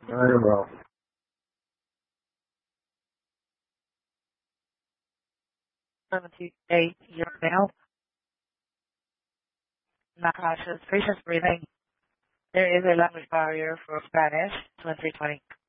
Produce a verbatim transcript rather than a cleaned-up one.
Very well. seventy-eight year male, not conscious, patient's breathing. There is a language barrier for Spanish, twenty twenty.